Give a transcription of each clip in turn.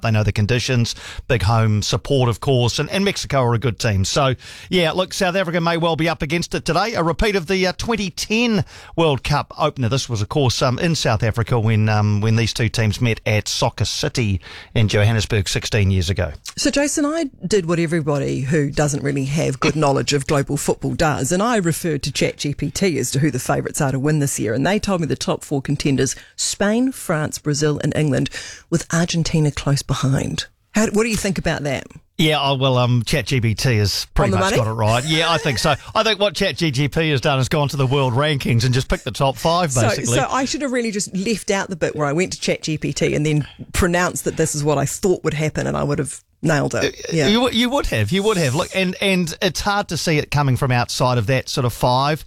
They know the conditions. Big home support, of course, and Mexico are a good team. So, yeah, look, South Africa may well be up against it today. A repeat of the 2010 World Cup opener. This was, of course, in South Africa when these two teams met at Soccer City in Johannesburg 16 years ago. So, Jason, I did what everybody who doesn't really have good knowledge of global football does, and I referred to ChatGPT as to who the favourites are to win this year, and they told me the top four contenders: Spain, France, Brazil and England, with Argentina close behind. What do you think about that? Yeah, ChatGPT has pretty much money? got it right. Yeah, I think so. I think what ChatGPT has done is gone to the world rankings and just picked the top five, basically. So I should have really just left out the bit where I went to ChatGPT and then pronounced that this is what I thought would happen, and I would have nailed it. Yeah. You would have. Look, and it's hard to see it coming from outside of that sort of five.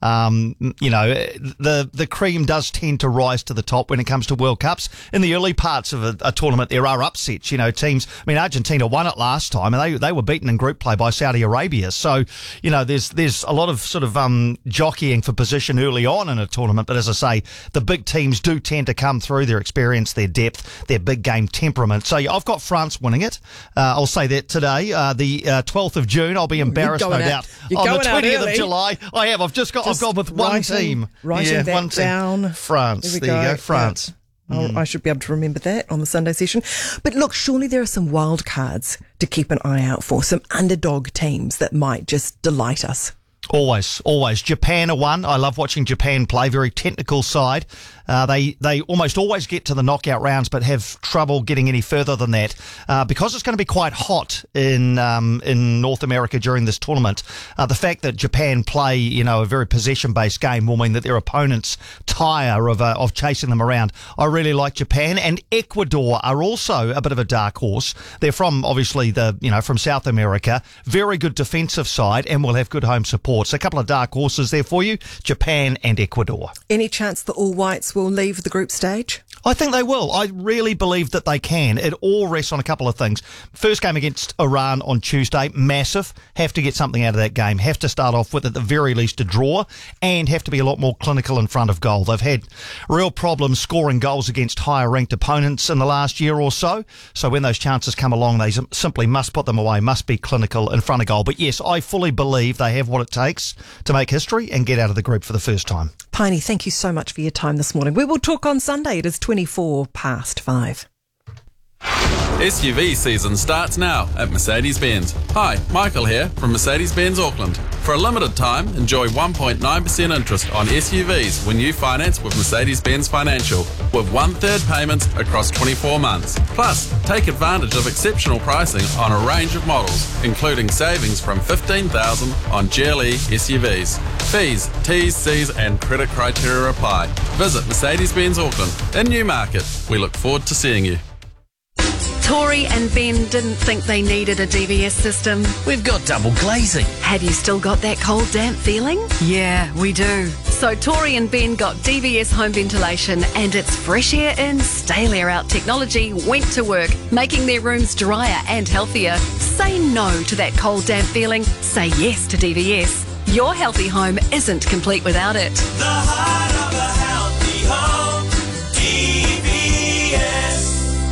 The cream does tend to rise to the top when it comes to World Cups. In the early parts of a tournament, there are upsets. Teams. I mean, Argentina won it last time, and they were beaten in group play by Saudi Arabia. So, there's a lot of sort of jockeying for position early on in a tournament. But as I say, the big teams do tend to come through their experience, their depth, their big game temperament. So I've got France winning it. I'll say that today, the 12th of June. I'll be embarrassed, no doubt, on the 20th of July. I have. I've gone with one team. Writing that down. France. There you go. France. I should be able to remember that on the Sunday session. But look, surely there are some wild cards to keep an eye out for, some underdog teams that might just delight us. Always. Japan are one. I love watching Japan play. Very technical side. They almost always get to the knockout rounds, but have trouble getting any further than that because it's going to be quite hot in North America during this tournament. The fact that Japan play a very possession-based game will mean that their opponents tire of chasing them around. I really like Japan, and Ecuador are also a bit of a dark horse. They're from obviously from South America. Very good defensive side, and will have good home support. So a couple of dark horses there for you, Japan and Ecuador. Any chance the All Whites will leave the group stage? I think they will. I really believe that they can. It all rests on a couple of things. First game against Iran on Tuesday, massive. Have to get something out of that game. Have to start off with, at the very least, a draw, and have to be a lot more clinical in front of goal. They've had real problems scoring goals against higher-ranked opponents in the last year or so. So when those chances come along, they simply must put them away, must be clinical in front of goal. But yes, I fully believe they have what it takes to make history and get out of the group for the first time. Piney, thank you so much for your time this morning. We will talk on Sunday. It is 5:24. SUV season starts now at Mercedes-Benz. Hi, Michael here from Mercedes-Benz Auckland. For a limited time, enjoy 1.9% interest on SUVs when you finance with Mercedes-Benz Financial, with 1/3 payments across 24 months. Plus, take advantage of exceptional pricing on a range of models, including savings from $15,000 on GLE SUVs. Fees, T's, C's and credit criteria apply. Visit Mercedes-Benz Auckland in Newmarket. We look forward to seeing you. Tori and Ben didn't think they needed a DVS system. We've got double glazing. Have you still got that cold, damp feeling? Yeah, we do. So Tori and Ben got DVS home ventilation, and its fresh air in, stale air out technology went to work, making their rooms drier and healthier. Say no to that cold, damp feeling. Say yes to DVS. Your healthy home isn't complete without it. The heart of a healthy home, DVS.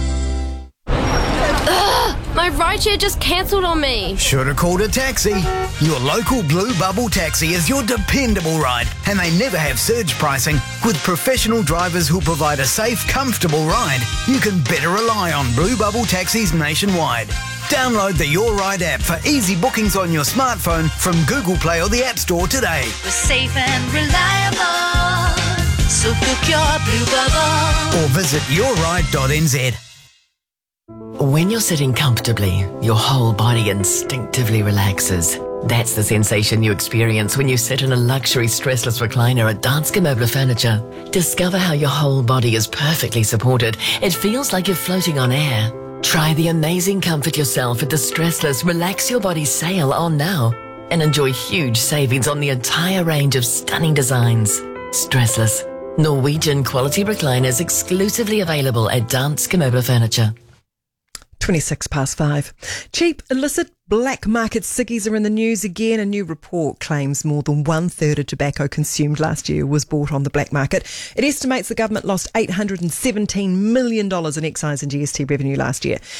My rideshare just cancelled on me. Should have called a taxi. Your local Blue Bubble Taxi is your dependable ride, and they never have surge pricing. With professional drivers who'll provide a safe, comfortable ride, you can better rely on Blue Bubble Taxis nationwide. Download the Your Ride app for easy bookings on your smartphone from Google Play or the App Store today. We're safe and reliable, so book your Blue Bubble. Or visit yourride.nz. When you're sitting comfortably, your whole body instinctively relaxes. That's the sensation you experience when you sit in a luxury stressless recliner at Danske Møbler Furniture. Discover how your whole body is perfectly supported. It feels like you're floating on air. Try the amazing comfort yourself at the stressless Relax Your Body sale on now and enjoy huge savings on the entire range of stunning designs. Stressless. Norwegian quality recliners exclusively available at Danske Møbler Furniture. 5:26. Cheap, illicit, black market ciggies are in the news again. A new report claims more than 1/3 of tobacco consumed last year was bought on the black market. It estimates the government lost $817 million in excise and GST revenue last year.